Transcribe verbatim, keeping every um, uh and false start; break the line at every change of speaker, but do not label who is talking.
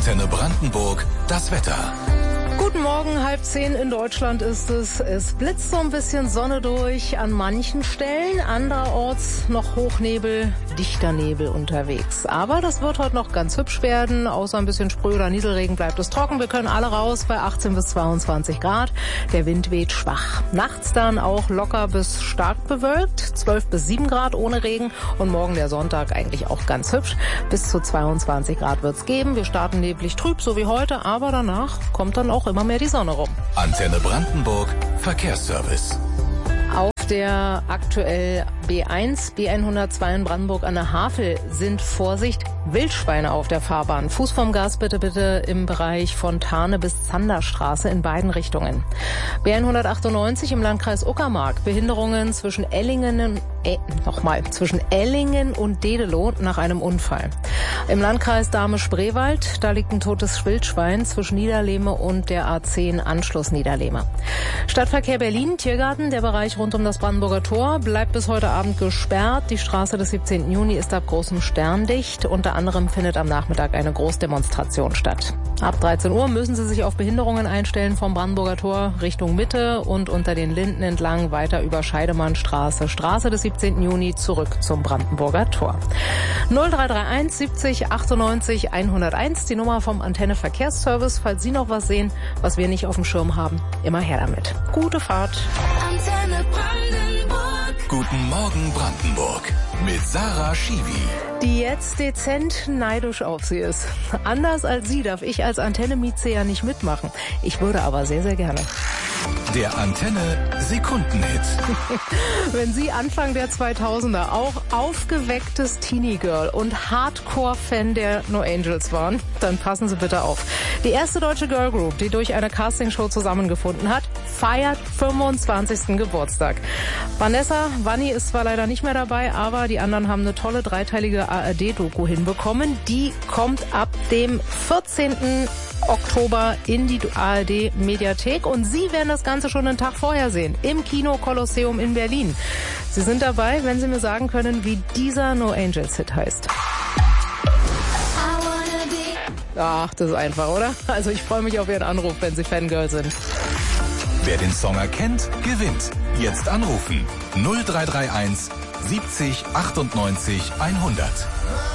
Antenne Brandenburg, das Wetter.
Guten Morgen, halb zehn in Deutschland ist es. Es blitzt so ein bisschen Sonne durch an manchen Stellen, anderorts noch Hochnebel, dichter Nebel unterwegs. Aber das wird heute noch ganz hübsch werden, außer ein bisschen Sprüh- oder Nieselregen bleibt es trocken. Wir können alle raus bei achtzehn bis zweiundzwanzig Grad. Der Wind weht schwach. Nachts dann auch locker bis stark bewölkt, zwölf bis sieben Grad ohne Regen. Und morgen der Sonntag eigentlich auch ganz hübsch. Bis zu zweiundzwanzig Grad wird's geben. Wir starten neblig trüb, so wie heute, aber danach kommt dann auch immer mehr die Sonne rum.
Antenne Brandenburg, Verkehrsservice.
Auf der aktuell B eins, B hundertzwei in Brandenburg an der Havel sind, Vorsicht, Wildschweine auf der Fahrbahn. Fuß vom Gas bitte bitte im Bereich Fontane bis Zanderstraße in beiden Richtungen. B hundertachtundneunzig im Landkreis Uckermark, Behinderungen zwischen Ellingen und äh, nochmal, zwischen Ellingen und Dedelow nach einem Unfall. Im Landkreis Dahme-Spreewald, da liegt ein totes Wildschwein zwischen Niederlehme und der A zehn Anschluss Niederlehme. Stadtverkehr Berlin, Tiergarten, der Bereich rund um das Brandenburger Tor bleibt bis heute Abend gesperrt. Die Straße des siebzehnten Juni ist ab großem Stern dicht. Unter anderem findet am Nachmittag eine Großdemonstration statt. Ab dreizehn Uhr müssen Sie sich auf Behinderungen einstellen vom Brandenburger Tor Richtung Mitte und unter den Linden entlang weiter über Scheidemannstraße, Straße des siebzehnten Juni zurück zum Brandenburger Tor. null drei drei eins siebzig achtundneunzig hunderteins, die Nummer vom Antenne Verkehrsservice. Falls Sie noch was sehen, was wir nicht auf dem Schirm haben, immer her damit. Gute Fahrt.
Antenne Brandenburg. Guten Morgen Brandenburg mit Sarah Schiwi,
Die jetzt dezent neidisch auf sie ist. Anders als sie darf ich als Antenne-Mieze ja nicht mitmachen. Ich würde aber sehr, sehr gerne.
Der Antenne Sekundenhit.
Wenn Sie Anfang der zweitausender auch aufgewecktes Teenie-Girl und Hardcore-Fan der No Angels waren, dann passen Sie bitte auf. Die erste deutsche Girlgroup, die durch eine Castingshow zusammengefunden hat, feiert fünfundzwanzigsten Geburtstag. Vanessa Vanni ist zwar leider nicht mehr dabei, aber die anderen haben eine tolle dreiteilige A R D-Doku hinbekommen. Die kommt ab dem vierzehnten Oktober in die A R D-Mediathek und Sie werden das Ganze schon einen Tag vorher sehen, im Kino Kolosseum in Berlin. Sie sind dabei, wenn Sie mir sagen können, wie dieser No Angels-Hit heißt. Ach, das ist einfach, oder? Also ich freue mich auf Ihren Anruf, wenn Sie Fangirl sind.
Wer den Song erkennt, gewinnt. Jetzt anrufen. null drei drei eins siebzig achtundneunzig hundert.